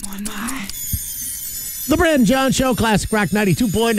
on my. The Brad and John Show, Classic Rock 92.9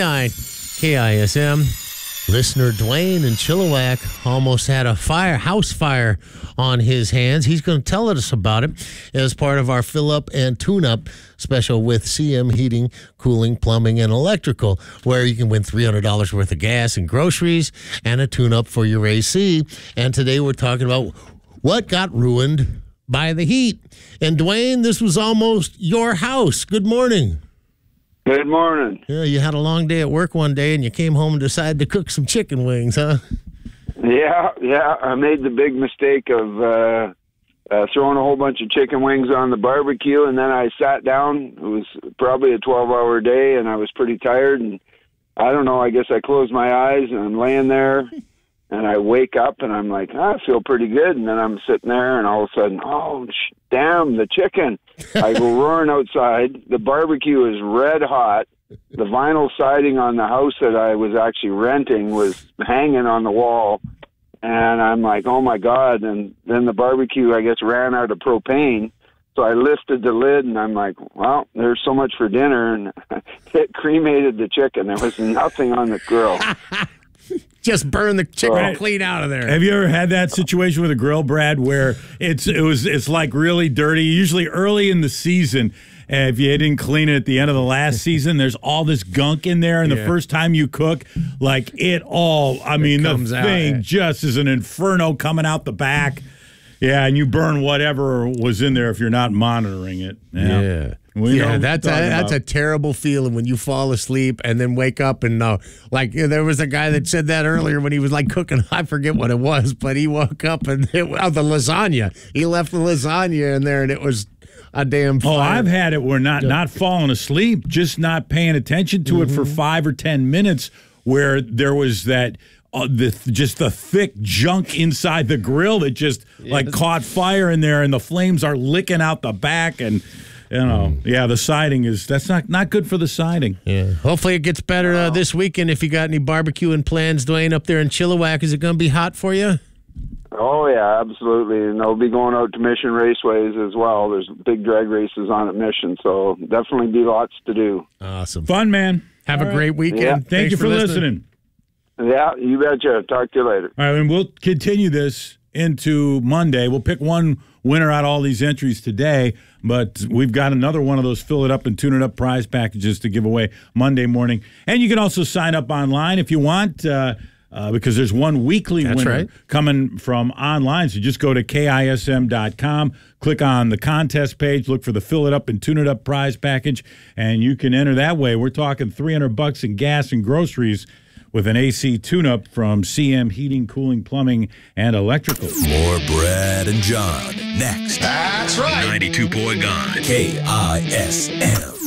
KISM. Listener Dwayne in Chilliwack almost had a house fire on his hands. He's going to tell us about it as part of our fill up and tune up special with CM Heating, Cooling, Plumbing, and Electrical, where you can win $300 worth of gas and groceries and a tune up for your AC. And today we're talking about what got ruined by the heat. And Dwayne, this was almost your house. Good morning. Good morning. Yeah, you had a long day at work one day and you came home and decided to cook some chicken wings, huh? Yeah. I made the big mistake of throwing a whole bunch of chicken wings on the barbecue, and then I sat down. It was probably a 12-hour day, and I was pretty tired. And I don't know, I guess I closed my eyes, and I'm laying there, and I wake up, and I'm like, I feel pretty good. And then I'm sitting there, and all of a sudden, damn, the chicken. I go roaring outside. The barbecue is red hot. The vinyl siding on the house that I was actually renting was hanging on the wall. And I'm like, oh, my God. And then the barbecue, I guess, ran out of propane. So I lifted the lid, and I'm like, well, there's so much for dinner. And it cremated the chicken. There was nothing on the grill. Just burn the chicken clean out of there. Have you ever had that situation with a grill, Brad, where it's like really dirty? Usually early in the season, if you didn't clean it at the end of the last season, there's all this gunk in there, and the first time you cook, like the thing just is an inferno coming out the back. Yeah, and you burn whatever was in there if you're not monitoring it. Yeah. That's a terrible feeling when you fall asleep and then wake up and there was a guy that said that earlier when he was like cooking. I forget what it was, but he woke up and the lasagna. He left the lasagna in there and it was a damn fire. Oh, I've had it where not falling asleep, just not paying attention to it for 5 or 10 minutes, where there was that. Just the thick junk inside the grill that just caught fire in there, and the flames are licking out the back, and the siding that's not good for the siding. Yeah, hopefully it gets better this weekend. If you got any barbecuing plans, Dwayne, up there in Chilliwack, is it going to be hot for you? Oh yeah, absolutely, and they'll be going out to Mission Raceways as well. There's big drag races on at Mission, so definitely be lots to do. Awesome, fun, man. Have a great weekend. Yeah. Thank you for listening. Yeah, you betcha. Talk to you later. All right, and we'll continue this into Monday. We'll pick one winner out of all these entries today, but we've got another one of those fill it up and tune it up prize packages to give away Monday morning. And you can also sign up online if you want, because there's one weekly winner coming from online. So just go to KISM.com, click on the contest page, look for the fill it up and tune it up prize package, and you can enter that way. We're talking $300 in gas and groceries with an AC tune-up from CM Heating, Cooling, Plumbing, and Electrical. More Brad and John next. That's right. 92.9 KISM.